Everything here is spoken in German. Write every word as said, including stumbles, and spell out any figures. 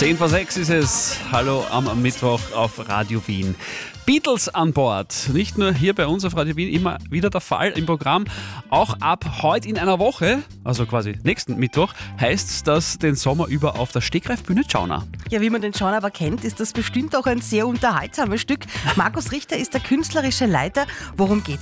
zehn vor sechs ist es. Hallo am Mittwoch auf Radio Wien. Beatles an Bord. Nicht nur hier bei uns auf Radio Wien immer wieder der Fall im Programm. Auch ab heute in einer Woche, also quasi nächsten Mittwoch, heißt es das den Sommer über auf der Stegreifbühne Tschauner. Ja, wie man den Tschauner aber kennt, ist das bestimmt auch ein sehr unterhaltsames Stück. Markus Richter ist der künstlerische Leiter. Worum geht's